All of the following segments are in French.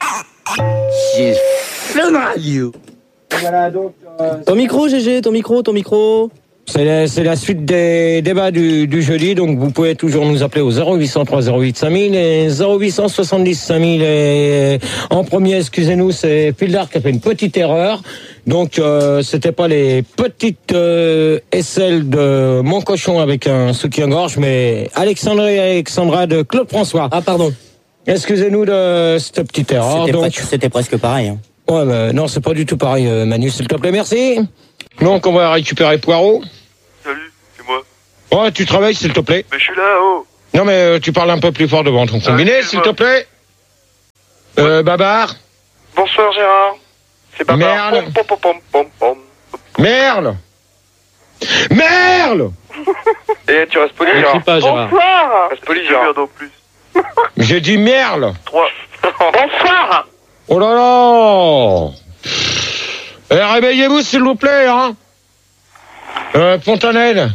J'ai fait de radio. Voilà, donc, Ton micro, GG, ton micro. C'est la suite des débats du jeudi, donc vous pouvez toujours nous appeler au 0803 08 5000 et 0870 5000. Et en premier, excusez-nous, c'est Pildar qui a fait une petite erreur. Donc c'était pas les petites aisselles de mon cochon avec un soutien-gorge, mais Alexandre et Alexandra de Claude François. Ah, pardon. Excusez-nous de cette petite erreur. C'était presque pareil. Hein. Ouais, mais non, c'est pas du tout pareil, Manu, s'il te plaît, merci. Donc on va récupérer Poirot. Salut, c'est moi. Ouais, tu travailles, s'il te plaît. Mais je suis là, oh. Non, mais tu parles un peu plus fort devant ton combiné, s'il te plaît. Babar. Bonsoir Gérard. C'est Babar. Merle. Pom, pom, pom, pom, pom. Merle. Merle. Et tu restes poli, Ne Gérard. crie pas, Gérard. Bonsoir. Reste poli, Gérard. En plus. J'ai dit Merle. 3. Bonsoir. Oh là là. Réveillez-vous, s'il vous plaît, hein. Fontanelle.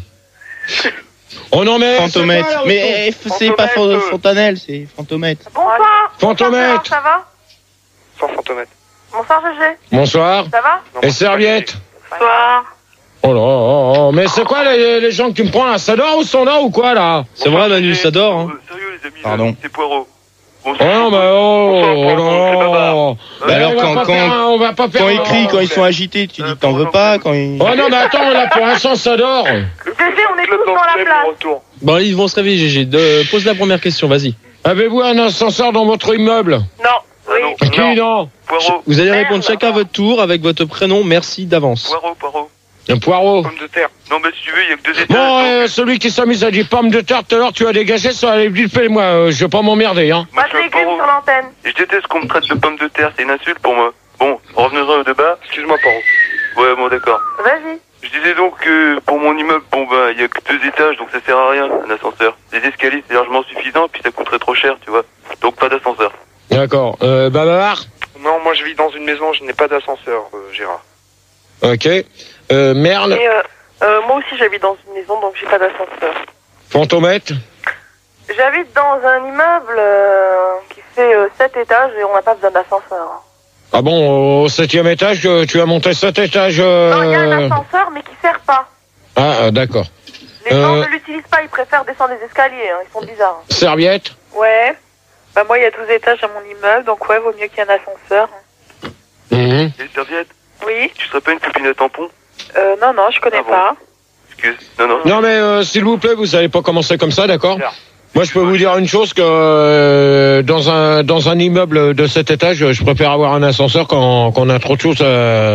Oh non, mais... Fantomètre. c'est quoi, là, Mais c'est pas Fontanelle, c'est Fantomètre. Bonsoir. Fantomètre. Ça va? Sans fantomètre. Bonsoir, GG. Bonsoir. Ça va? Non, Et serviette. Bonsoir. Oh là, mais c'est quoi les gens que tu me prends là? Ça dort ou sont là ou quoi là? C'est vrai, Manu, ça dort. Hein. Sérieux, les amis. Pardon. C'est Poirot. Oh non, mais oh Bonsoir, non. Bah alors, On va pas faire. Quand ils crient, quand ils sont agités, tu dis que t'en veux pas, quand ils... Oh non, mais attends, là pour l'instant ça dort. GG, on est tous dans la place. Bon, allez, ils vont se réveiller, GG. Pose la première question, vas-y. Avez-vous un ascenseur dans votre immeuble? Non. Oui. Qui non? Poirot. Vous allez répondre chacun à votre tour avec votre prénom. Merci d'avance. Poirot. Un poireau. Pomme de terre. Non, mais si tu veux, il y a que 2 étages. Bon, celui qui s'amuse à dire pomme de terre, tout à l'heure tu as dégagé, ça allait vite fait, moi, je vais pas m'emmerder, hein. Pas de légumes sur l'antenne. Et je déteste qu'on me traite de pomme de terre, c'est une insulte pour moi. Bon, revenons-en au débat. Excuse-moi, Poirot. Ouais, bon, d'accord. Vas-y. Je disais donc que pour mon immeuble, bon bah il y a que 2 étages, donc ça sert à rien, un ascenseur. Les escaliers c'est largement suffisant, puis ça coûterait trop cher, tu vois. Donc pas d'ascenseur. D'accord. Babar. Non, moi je vis dans une maison, je n'ai pas d'ascenseur, Gérard. Ok. Merle. Et moi aussi, j'habite dans une maison, donc j'ai pas d'ascenseur. Fantomètre. J'habite dans un immeuble qui fait 7 étages et on n'a pas besoin d'ascenseur. Ah bon, au 7e étage, tu as monté 7 étages. Non, il y a un ascenseur, mais qui sert pas. Ah, d'accord. Les gens ne l'utilisent pas, ils préfèrent descendre les escaliers, hein, ils sont bizarres. Serviette. Ouais. Bah moi, il y a 12 étages à mon immeuble, donc ouais, vaut mieux qu'il y ait un ascenseur. Mhm. Et serviette, Oui. tu serais pas une copine à tampon? Non, je connais Ah bon pas. Excuse. Non. Non mais s'il vous plaît, vous allez pas commencer comme ça, d'accord? Claire. Moi, je peux vous dire une chose que dans un immeuble de 7 étages, je préfère avoir un ascenseur quand on a trop de choses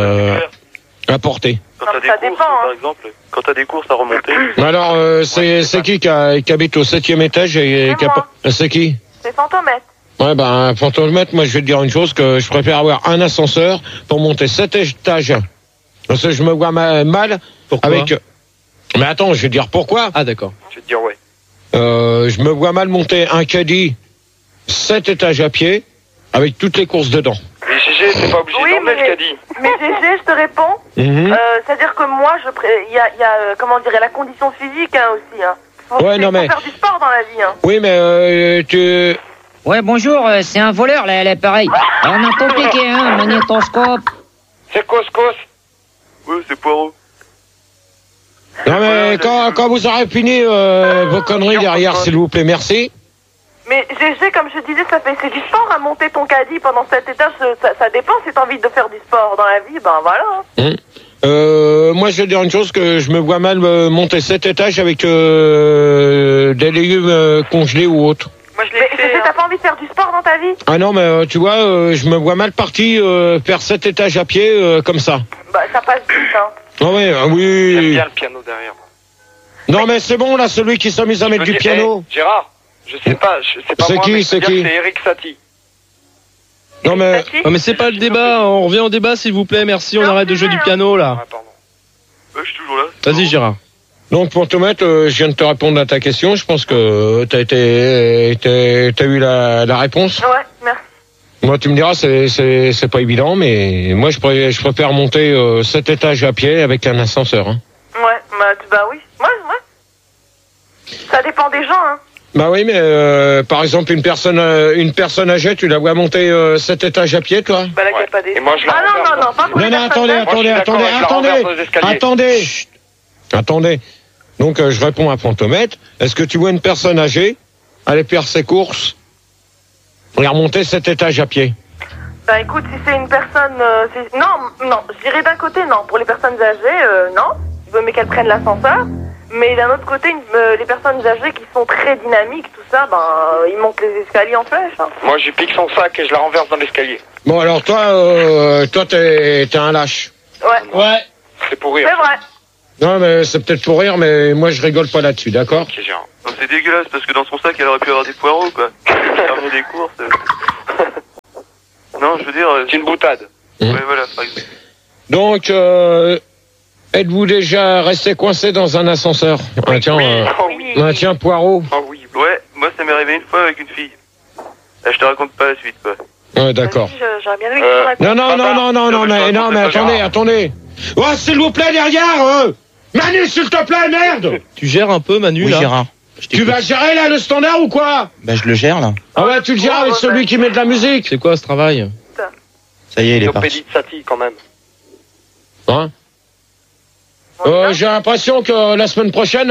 à porter. Quand Non, t'as des ça courses, dépend, hein. par exemple, quand t'as des courses à remonter. Alors, c'est qui habite au 7e étage et C'est moi. c'est qui? C'est Fantomètre. Ouais, ben, Fantomètre, moi, je vais te dire une chose, que je préfère avoir un ascenseur pour monter 7 étages. Parce que je me vois mal Pourquoi? avec... Mais attends, je vais te dire pourquoi. Ah, d'accord. Je vais te dire ouais. Je me vois mal monter un caddie 7 étages à pied avec toutes les courses dedans. Mais GG, t'es pas obligé Oui, d'emmener le mais- caddie. Mais GG, je te réponds. C'est-à-dire que moi, il y a comment dire, la condition physique hein, aussi. Hein. Faut faire du sport dans la vie. Hein. Oui, mais tu... Ouais, bonjour, c'est un voleur, là, l'appareil. On a compliqué, hein, magnétoscope. C'est cos. Ouais, c'est Poirot. Non, mais quand vous aurez fini vos conneries derrière, s'il vous plaît, merci. Mais GG, comme je disais, c'est du sport à monter ton caddie pendant 7 étages. Ça dépend si t'as envie de faire du sport dans la vie, ben voilà. Hein. Moi, je vais dire une chose, que je me vois mal monter 7 étages avec des légumes congelés ou autres. Moi, je l'ai fait. T'as pas envie de faire du sport dans ta vie? Ah non, mais tu vois, je me vois mal parti faire 7 étages à pied comme ça. Bah, ça passe vite, hein. Ah ouais, oui. J'aime bien le piano derrière. Non, mais c'est bon, là, celui qui s'amuse à mettre du piano. Gérard, je sais pas, c'est pas C'est moi, qui, mais c'est je veux dire qui que c'est Eric Satie. Non, mais... Oh, mais c'est pas le débat, on revient au débat, s'il vous plaît, merci, on Non, arrête de jouer du piano, là. Ah, pardon. Je suis toujours là. Vas-y, Gérard. Donc, pour te mettre, je viens de te répondre à ta question. Je pense que t'as eu la réponse. Ouais, merci. Moi, tu me diras, c'est pas évident, mais moi, je préfère monter 7 étages à pied avec un ascenseur. Hein. Ouais, bah oui. Ouais. Ça dépend des gens, hein. Bah oui, mais par exemple, une personne âgée, tu la vois monter 7 étages à pied, toi? Bah là, qu'il n'y a pas d'escalier. Et moi, je la renverse. Non, pas pour les Non, personnes âgées. attendez. Donc, je réponds à Fantomètre. Est-ce que tu vois une personne âgée aller faire ses courses et remonter 7 étages à pied? Bah écoute, si c'est une personne... Non, je dirais d'un côté, non. Pour les personnes âgées, non. Mais qu'elles prennent l'ascenseur. Mais d'un autre côté, les personnes âgées qui sont très dynamiques, tout ça, ils montent les escaliers en flèche. Hein. Moi, je lui pique son sac et je la renverse dans l'escalier. Bon, alors toi, t'es un lâche. Ouais. C'est pour rire. C'est vrai. Non, mais c'est peut-être pour rire, mais moi, je rigole pas là-dessus, d'accord? Ok, Gérard. Non, c'est dégueulasse parce que dans son sac, elle aurait pu avoir des poireaux, quoi. Terminer des courses. Non, je veux dire. C'est une boutade. Ouais, voilà, par exemple. Donc, êtes-vous déjà resté coincé dans un ascenseur? Oui. Tiens, Poirot. Oh oui. Ouais, moi, ça m'est arrivé une fois avec une fille. Là, je te raconte pas la suite, quoi. Ouais, d'accord. J'aurais bien aimé que tu me racontes. Non, mais attendez. Oh, s'il vous plaît, derrière, Manu, s'il te plaît, merde! Tu gères un peu, Manu, Oui, là Gérard. Tu vas gérer, là, le standard ou quoi? Bah, je le gère, là. Ah ouais, tu le gères avec celui qui met de la musique. C'est quoi ce travail? Ça y est, il est Lopédie parti. de Satie, quand même. Hein? J'ai l'impression que la semaine prochaine,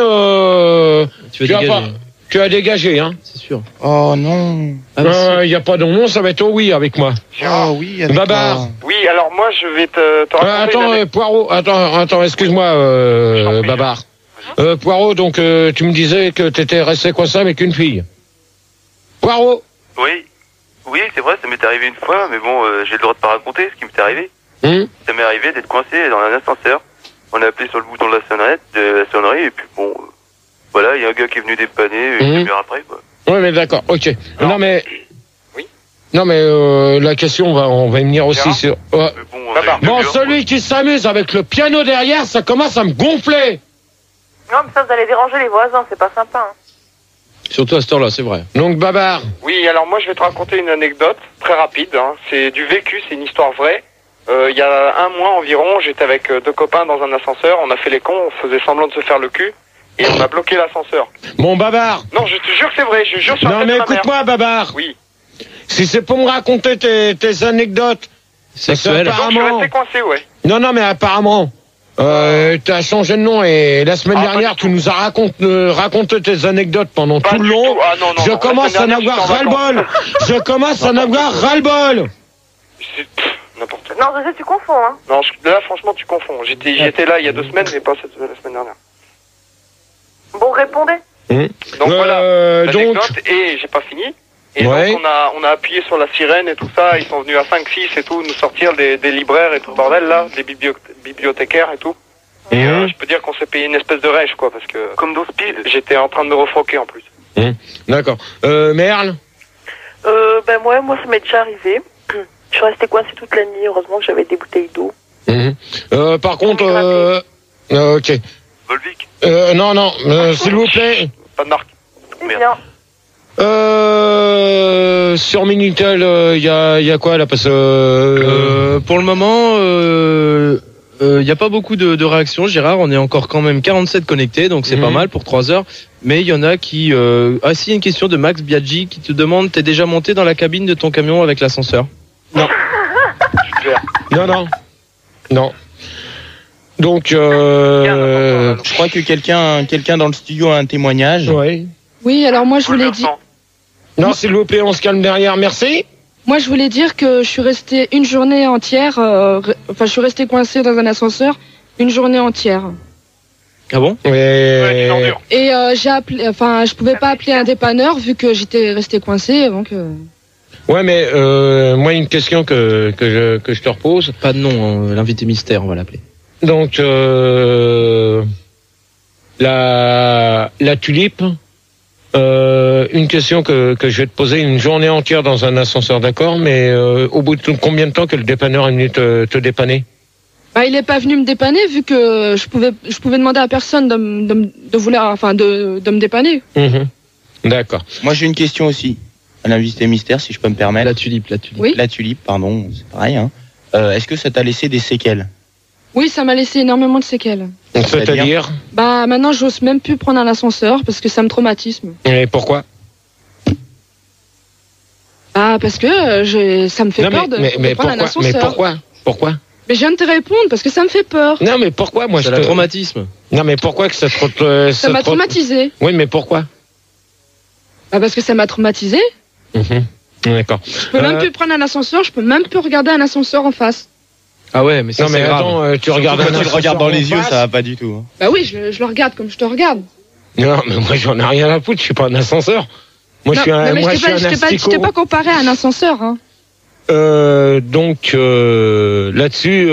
Tu vas dégager. tu as dégagé, hein? C'est sûr. Oh non. Il y a pas de non, ça va être au oui avec moi. Gérard. Oh oui, avec Babar. toi. Oui, alors moi, je vais te raconter... Attends, Poirot, attends, excuse-moi, Babar. Poirot, donc tu me disais que t'étais resté coincé avec une fille. Poirot. Oui, c'est vrai, ça m'est arrivé une fois, mais bon, j'ai le droit de pas raconter ce qui m'est arrivé. Ça m'est arrivé d'être coincé dans un ascenseur. On a appelé sur le bouton de la sonnerie, et puis bon, voilà, il y a un gars qui est venu dépanner une demi-heure après, quoi. Ouais, mais d'accord, ok. Non, mais... Oui. Non, mais la question, on va y venir aussi Gérard. sur... Ouais. Mais bon, on a une Bon, demi-heure, celui qui s'amuse avec le piano derrière, ça commence à me gonfler. Non, mais ça, vous allez déranger les voisins, c'est pas sympa. Hein. Surtout à cette heure-là, c'est vrai. Donc, Babar. Oui, alors moi, je vais te raconter une anecdote très rapide. Hein. C'est du vécu, c'est une histoire vraie. Il y a un mois environ, j'étais avec 2 copains dans un ascenseur. On a fait les cons, on faisait semblant de se faire le cul. Et on a bloqué l'ascenseur. Bon, Babar. Non, je te jure que c'est vrai, je jure sur la Non, tête mais de ma mère. écoute-moi, Babar. Oui. Si c'est pour me raconter tes anecdotes... Sexuel. Donc, je suis Apparemment... resté coincé, ouais. Non, mais apparemment... t'as changé de nom et la semaine dernière tu nous as raconté tes anecdotes pendant Pas tout le du long. tout. Ah, non, Je la commence à semaine en dernière, avoir j'étais en ras-le-bol. Je commence à en avoir ras-le-bol. C'est n'importe quoi. Non, je sais, tu confonds, hein. Non, là, franchement, tu confonds. J'étais là il y a 2 semaines, mais pas la semaine dernière. Bon, répondez. Donc voilà, Donc, l'anecdote, et j'ai pas fini. Et Ouais. donc on a appuyé sur la sirène et tout ça, ils sont venus à 5-6 et tout, nous sortir des libraires et tout le bordel là, des bibliothécaires et tout. Et je peux dire qu'on s'est payé une espèce de rêche quoi, parce que... Comme dans Speed. J'étais en train de me refroquer en plus. D'accord. Merle. Ben moi, ça m'est déjà arrivé. Je suis restée coincée toute la nuit, heureusement que j'avais des bouteilles d'eau. Par contre, ok. Volvic. Non, s'il vous plaît. Pas de marque. C'est Merde. bien. Sur Minitel, il y a quoi là? Parce que Pour le moment, il n'y a pas beaucoup de réactions, Gérard. On est encore quand même 47 connectés, donc c'est pas mal pour 3 heures. Mais il y en a qui... Ah si, une question de Max Biaggi qui te demande, t'es déjà monté dans la cabine de ton camion avec l'ascenseur? non. Donc, Je crois que quelqu'un dans le studio a un témoignage. ouais. Oui, alors moi je voulais dire... Non, s'il vous plaît, on se calme derrière, merci. Moi, je voulais dire que je suis restée une journée entière, je suis restée coincée dans un ascenseur une journée entière. Ah bon? Ouais, Et je pouvais pas appeler un dépanneur vu que j'étais restée coincée, donc... Ouais, mais moi, une question que je te repose. Pas de nom, l'invité mystère, on va l'appeler. Donc, la tulipe... une question que je vais te poser, une journée entière dans un ascenseur, d'accord, mais au bout de combien de temps que le dépanneur est venu te dépanner? Bah, il est pas venu me dépanner vu que je pouvais demander à personne de me dépanner. D'accord. Moi, j'ai une question aussi à l'invité mystère, si je peux me permettre. La tulipe. Oui. La tulipe, pardon, c'est pareil. Hein. Est-ce que ça t'a laissé des séquelles? Oui, ça m'a laissé énormément de séquelles. C'est-à-dire? Bah, maintenant, j'ose même plus prendre un ascenseur parce que ça me traumatisme. Et pourquoi? Ah, parce que ça me fait peur de prendre un ascenseur. Pourquoi Mais je viens de te répondre, parce que ça me fait peur. Non, mais pourquoi moi C'est le traumatisme. Non, mais pourquoi que ça ça m'a traumatisé. Oui, mais pourquoi Parce que ça m'a traumatisé. D'accord. Je peux même plus prendre un ascenseur, je peux même plus regarder un ascenseur en face. Ah ouais, mais ça, non, mais attends, tu regardes quand tu le regardes dans les yeux, ça va pas du tout. Bah oui, je le regarde comme je te regarde. Non, mais moi j'en ai rien à foutre, je suis pas un ascenseur. Moi je suis un je t'ai pas comparé à un ascenseur. Hein. Donc là-dessus,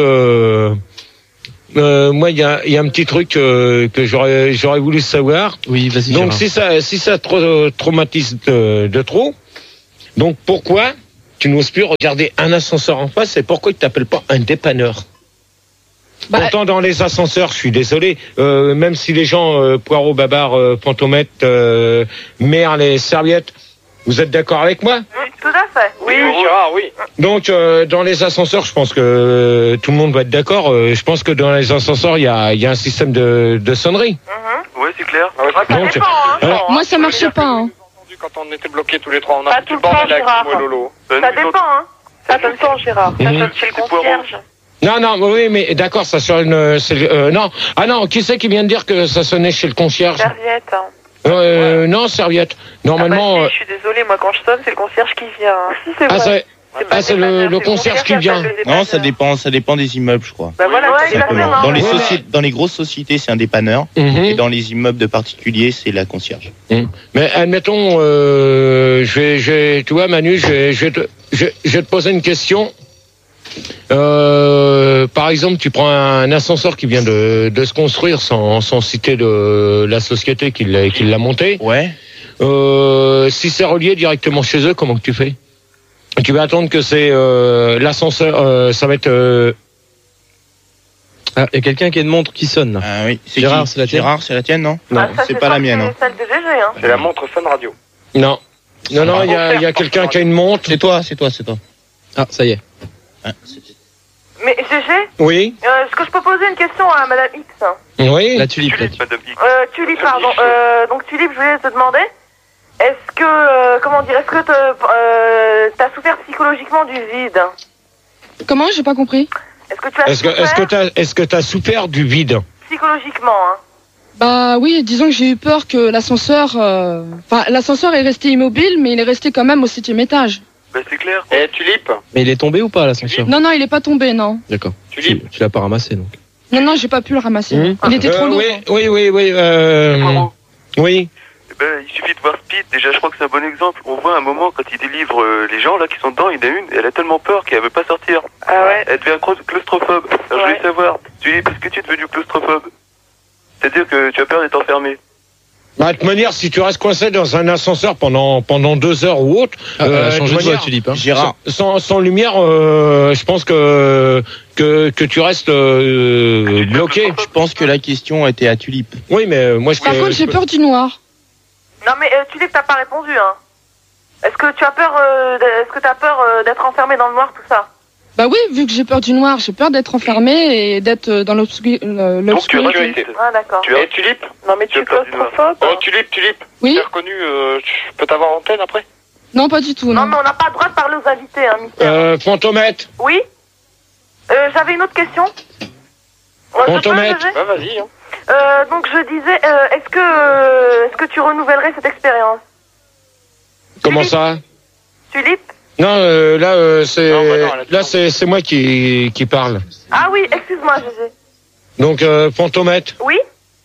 moi il y a un petit truc que j'aurais voulu savoir. Oui, vas-y. Donc Gérard. si ça traumatise de trop, donc pourquoi tu n'oses plus regarder un ascenseur en face et pourquoi tu t'appelles pas un dépanneur? Pourtant, dans les ascenseurs, je suis désolé, même si les gens, Poirot, Babar, Fantomette, Merle, les serviettes, vous êtes d'accord avec moi? Oui, tout à fait. Oui, Gérard, oui. Donc, dans les ascenseurs, je pense que tout le monde va être d'accord. Je pense que dans les ascenseurs, il y a un système de sonnerie. Oui, c'est clair. Ça Donc, dépend, hein. Moi, ça marchait pas. Hein. Quand on était bloqués tous les trois, on a Pas fait tout le le temps, bordel avec Gérard. Mo et Lolo. Ça dépend, hein. Pas tout le temps, Gérard. Ça sonne chez le concierge. Non, oui, mais d'accord, ça sur une, non. Ah non, qui c'est qui vient de dire que ça sonnait chez le concierge? Serviette. Hein. Non, serviette. Normalement. Ah bah si, je suis désolée, moi quand je sonne, c'est le concierge qui vient. Si, c'est vrai. C'est le concierge qui vient. Non, ça dépend des immeubles, je crois. Bah voilà, Simplement. Dans les grosses sociétés, c'est un dépanneur, et dans les immeubles de particuliers, c'est la concierge. Mais admettons, tu vois, Manu, je vais te poser une question. Par exemple, tu prends un ascenseur qui vient de se construire sans citer de la société qui l'a monté. Ouais. Si c'est relié directement chez eux, comment que tu fais? Tu vas attendre que c'est l'ascenseur, ça va être. Ah, il y a quelqu'un qui a une montre qui sonne. Là. Ah oui. C'est Gérard, qui? c'est la tienne? Gérard, c'est la tienne, non? Ah, ça, c'est pas la mienne. C'est celle de GG, hein. C'est la montre Sun Radio. Non, il y a quelqu'un qui a une montre. C'est toi. Ah, ça y est. Mais GG, Oui. est-ce que je peux poser une question à Madame X? Oui. La tulipe. Madame X. Tulipe, pardon. Donc Tulipe, je voulais te demander, est-ce que, est-ce que t'as souffert psychologiquement du vide? Comment? J'ai pas compris. Est-ce que tu as souffert Est-ce que t'as souffert du vide? psychologiquement, hein? Bah oui, disons que j'ai eu peur que l'ascenseur... l'ascenseur est resté immobile, mais il est resté quand même au 7e étage. Bah c'est clair. Et Tulipe? Mais il est tombé ou pas l'ascenseur? Non, il est pas tombé, non. D'accord. Tulipe? Tu l'as pas ramassé donc. Non, j'ai pas pu le ramasser. Il était trop lourd. Oui. Oui. Il suffit de voir Speed, déjà je crois que c'est un bon exemple. On voit un moment quand il délivre les gens là qui sont dedans, il y en a une, elle a tellement peur qu'elle veut pas sortir. Ah ouais? Elle devient claustrophobe. Alors je voulais savoir, est-ce que tu es devenu claustrophobe? C'est-à-dire que tu as peur d'être enfermé? Bah, de toute manière, si tu restes coincé dans un ascenseur pendant 2 heures ou autre, elle a changé de voix, Tulipe. Hein. Gérard. Sans lumière, je pense que tu restes bloqué. Je pense que la question était à Tulipe. Oui, mais moi Par contre, j'ai peur du noir. Non mais Tulipe, t'as pas répondu, hein. Est-ce que tu as peur, t'as peur d'être enfermé dans le noir, tout ça? Bah oui, vu que j'ai peur du noir, j'ai peur d'être enfermé et d'être dans l'obscurité. Ah d'accord. Et Tulipe? Non mais tu es claustrophobe? Oh, Tulipe. Oui? J'ai reconnu, je peux t'avoir en antenne après? Non, pas du tout. Non mais on n'a pas le droit de parler aux invités, hein, mystère. Fantomette. Oui? J'avais une autre question. Fantomette. Bah vas-y, hein. Donc je disais, est-ce que tu renouvellerais cette expérience? Comment ça? Tulipe? Non, c'est moi qui parle. Ah oui, excuse-moi, GG. Donc Fantomette. Oui?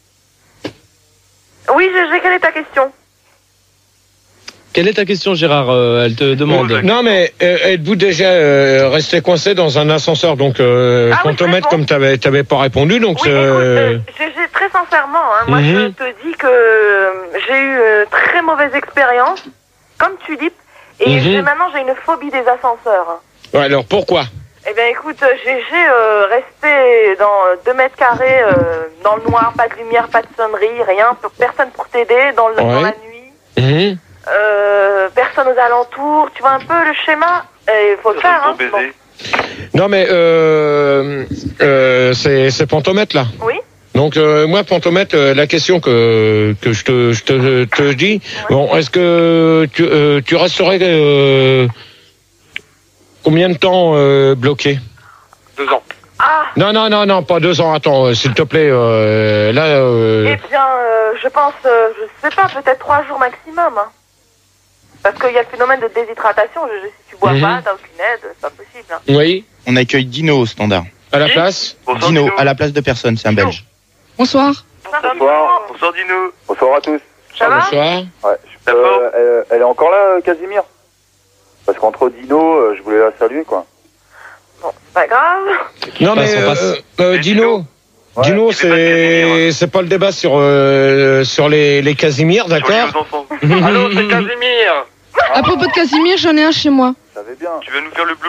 Oui, GG, quelle est ta question? Quelle est ta question, Gérard? Elle te demande. Non, mais êtes-vous déjà resté coincé dans un ascenseur? Donc Fantomette, oui, comme t'avais pas répondu, donc oui, écoute, GG, très sincèrement, hein, moi je te dis que j'ai eu très mauvaise expérience, comme Tulipe, et maintenant j'ai une phobie des ascenseurs. Ouais, alors pourquoi? Eh bien écoute, GG, resté dans 2 mètres carrés, dans le noir, pas de lumière, pas de sonnerie, rien, personne pour t'aider, dans la nuit. Personne aux alentours, tu vois un peu le schéma? Il faut le faire, hein. Bon. Non, mais c'est Fantomette là. Oui. Donc moi, pour te mettre la question que je te dis, bon, est-ce que tu resterais combien de temps bloqué? 2 ans. Ah, Non, pas 2 ans. Attends, s'il te plaît, eh bien, je pense, je sais pas, peut-être 3 jours maximum. Hein. Parce qu'il y a le phénomène de déshydratation. Si tu bois pas, t'as aucune aide, c'est pas possible. Hein. Oui. On accueille Dino au standard. À la place. Bonsoir, Dino, à la place de personne, c'est un Belge. Bonsoir. Bonsoir. Bonsoir Dino. Bonsoir à tous. Ça va? Bonsoir. Ouais. Elle est encore là, Casimir? Parce qu'entre Dino, je voulais la saluer, quoi. Bon, c'est pas grave. Non Passe, on passe. mais Dino. Ouais. Dino, c'est pas le débat sur les Casimir, d'accord? Sur les enfants. Allô, c'est Casimir. À propos de Casimir, j'en ai un chez moi. Ça va bien. Tu vas nous faire le bleu